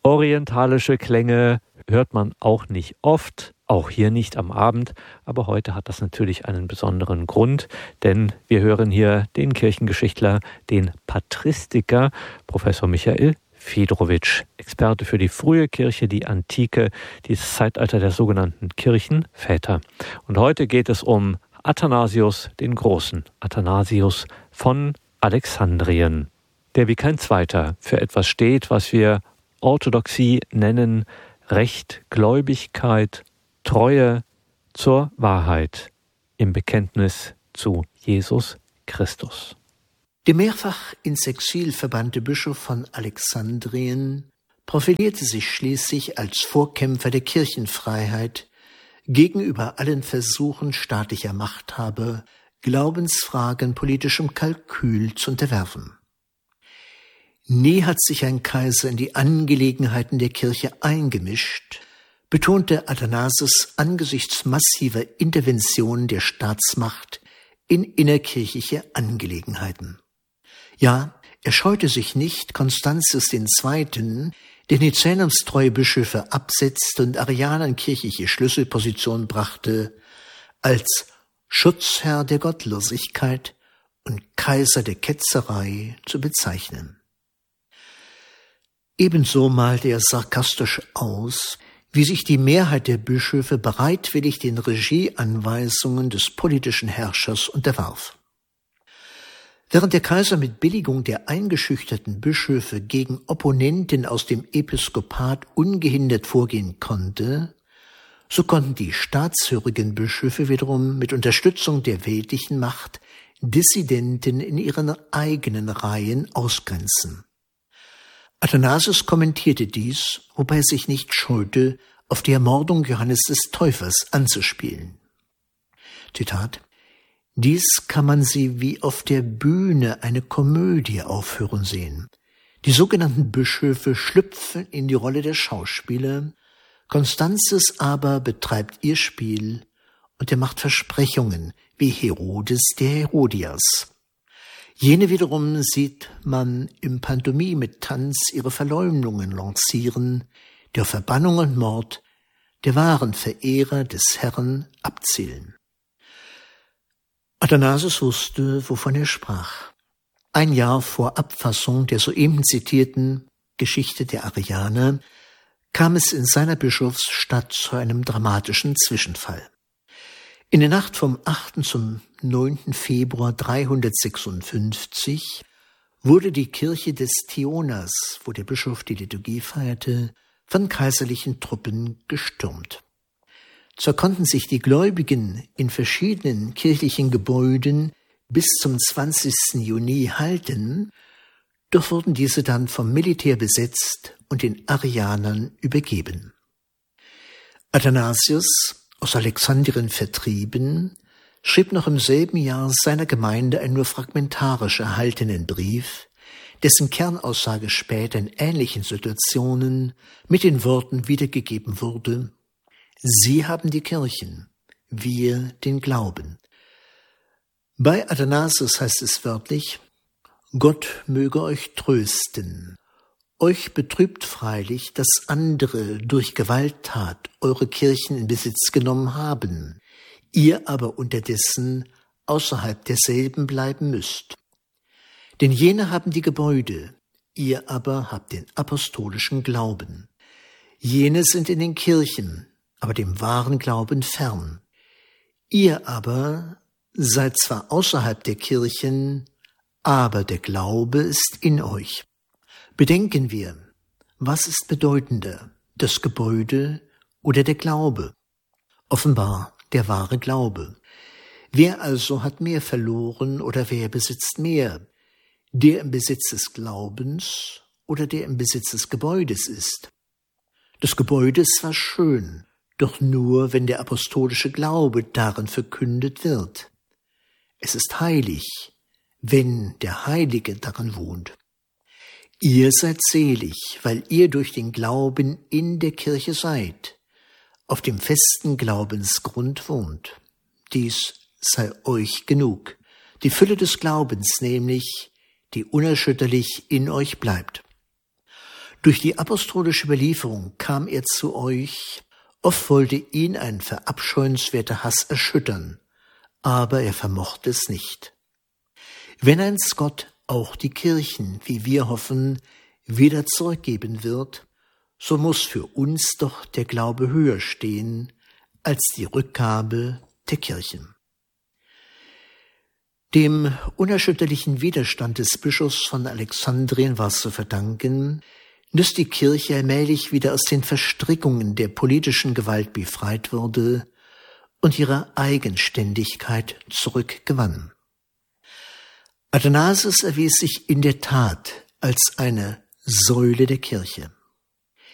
Orientalische Klänge hört man auch nicht oft, auch hier nicht am Abend, aber heute hat das natürlich einen besonderen Grund, denn wir hören hier den Kirchengeschichtler, den Patristiker, Professor Michael Fedorowitsch, Experte für die frühe Kirche, die Antike, dieses Zeitalter der sogenannten Kirchenväter. Und heute geht es um Athanasius den Großen, Athanasius von Alexandrien, der wie kein zweiter für etwas steht, was wir Orthodoxie nennen, Recht, Gläubigkeit, Treue zur Wahrheit im Bekenntnis zu Jesus Christus. Der mehrfach ins Exil verbannte Bischof von Alexandrien profilierte sich schließlich als Vorkämpfer der Kirchenfreiheit gegenüber allen Versuchen staatlicher Machthaber, Glaubensfragen politischem Kalkül zu unterwerfen. Nie hat sich ein Kaiser in die Angelegenheiten der Kirche eingemischt, betonte Athanasius angesichts massiver Interventionen der Staatsmacht in innerkirchliche Angelegenheiten. Ja, er scheute sich nicht, Constantius II., der nizänumstreue Bischöfe absetzte und Arianern kirchliche Schlüsselpositionen brachte, als Schutzherr der Gottlosigkeit und Kaiser der Ketzerei zu bezeichnen. Ebenso malte er sarkastisch aus, wie sich die Mehrheit der Bischöfe bereitwillig den Regieanweisungen des politischen Herrschers unterwarf. Während der Kaiser mit Billigung der eingeschüchterten Bischöfe gegen Opponenten aus dem Episkopat ungehindert vorgehen konnte, so konnten die staatshörigen Bischöfe wiederum mit Unterstützung der weltlichen Macht Dissidenten in ihren eigenen Reihen ausgrenzen. Athanasius kommentierte dies, wobei er sich nicht scheute, auf die Ermordung Johannes des Täufers anzuspielen. Zitat: Dies kann man sie wie auf der Bühne eine Komödie aufführen sehen. Die sogenannten Bischöfe schlüpfen in die Rolle der Schauspieler, Constantius aber betreibt ihr Spiel und er macht Versprechungen wie Herodes der Herodias. Jene wiederum sieht man im Pantomime-Tanz ihre Verleumdungen lancieren, die auf Verbannung und Mord der wahren Verehrer des Herrn abzielen. Athanasius wusste, wovon er sprach. Ein Jahr vor Abfassung der soeben zitierten Geschichte der Arianer kam es in seiner Bischofsstadt zu einem dramatischen Zwischenfall. In der Nacht vom 8. zum 9. Februar 356 wurde die Kirche des Tionas, wo der Bischof die Liturgie feierte, von kaiserlichen Truppen gestürmt. Zwar konnten sich die Gläubigen in verschiedenen kirchlichen Gebäuden bis zum 20. Juni halten, doch wurden diese dann vom Militär besetzt und den Arianern übergeben. Athanasius, aus Alexandrien vertrieben, schrieb noch im selben Jahr seiner Gemeinde einen nur fragmentarisch erhaltenen Brief, dessen Kernaussage später in ähnlichen Situationen mit den Worten wiedergegeben wurde: Sie haben die Kirchen, wir den Glauben. Bei Athanasius heißt es wörtlich: Gott möge euch trösten. Euch betrübt freilich, dass andere durch Gewalttat eure Kirchen in Besitz genommen haben, ihr aber unterdessen außerhalb derselben bleiben müsst. Denn jene haben die Gebäude, ihr aber habt den apostolischen Glauben. Jene sind in den Kirchen, aber dem wahren Glauben fern. Ihr aber seid zwar außerhalb der Kirchen, aber der Glaube ist in euch. Bedenken wir, was ist bedeutender, das Gebäude oder der Glaube? Offenbar der wahre Glaube. Wer also hat mehr verloren oder wer besitzt mehr? Der im Besitz des Glaubens oder der im Besitz des Gebäudes ist? Das Gebäude ist zwar schön, doch nur, wenn der apostolische Glaube darin verkündet wird. Es ist heilig, wenn der Heilige darin wohnt. Ihr seid selig, weil ihr durch den Glauben in der Kirche seid, auf dem festen Glaubensgrund wohnt. Dies sei euch genug, die Fülle des Glaubens nämlich, die unerschütterlich in euch bleibt. Durch die apostolische Überlieferung kam er zu euch, oft wollte ihn ein verabscheuenswerter Hass erschüttern, aber er vermochte es nicht. Wenn einst Gott auch die Kirchen, wie wir hoffen, wieder zurückgeben wird, so muss für uns doch der Glaube höher stehen als die Rückgabe der Kirchen. Dem unerschütterlichen Widerstand des Bischofs von Alexandrien war es zu verdanken, dass die Kirche allmählich wieder aus den Verstrickungen der politischen Gewalt befreit wurde und ihre Eigenständigkeit zurückgewann. Athanasius erwies sich in der Tat als eine Säule der Kirche.